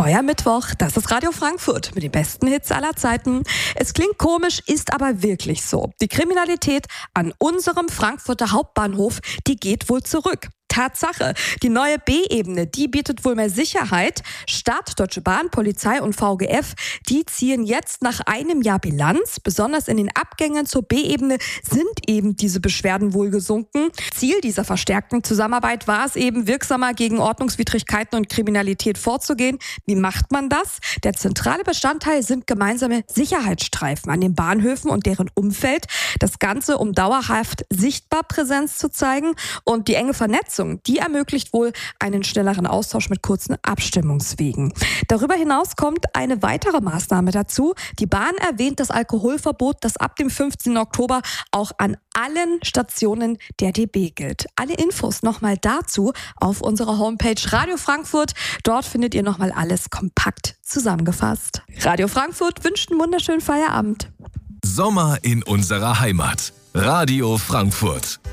Euer Mittwoch, das ist Radio Frankfurt mit den besten Hits aller Zeiten. Es klingt komisch, ist aber wirklich so. Die Kriminalität an unserem Frankfurter Hauptbahnhof, die geht wohl zurück. Tatsache, die neue B-Ebene, die bietet wohl mehr Sicherheit. Stadt, Deutsche Bahn, Polizei und VGF, die ziehen jetzt nach einem Jahr Bilanz. Besonders in den Abgängen zur B-Ebene sind eben diese Beschwerden wohl gesunken. Ziel dieser verstärkten Zusammenarbeit war es eben, wirksamer gegen Ordnungswidrigkeiten und Kriminalität vorzugehen. Wie macht man das? Der zentrale Bestandteil sind gemeinsame Sicherheitsstreifen an den Bahnhöfen und deren Umfeld. Das Ganze, um dauerhaft sichtbar Präsenz zu zeigen, und die enge Vernetzung, die ermöglicht wohl einen schnelleren Austausch mit kurzen Abstimmungswegen. Darüber hinaus kommt eine weitere Maßnahme dazu. Die Bahn erwähnt das Alkoholverbot, das ab dem 15. Oktober auch an allen Stationen der DB gilt. Alle Infos nochmal dazu auf unserer Homepage Radio Frankfurt. Dort findet ihr nochmal alles kompakt zusammengefasst. Radio Frankfurt wünscht einen wunderschönen Feierabend. Sommer in unserer Heimat. Radio Frankfurt.